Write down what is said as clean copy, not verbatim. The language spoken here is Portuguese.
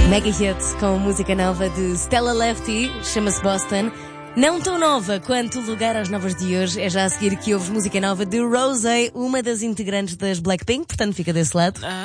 Mega Hits com música nova de Stella Lefty, chama-se Boston. Não tão nova quanto o lugar às novas de hoje. É já a seguir que ouves música nova de Rosé, uma das integrantes das Blackpink, portanto fica desse lado.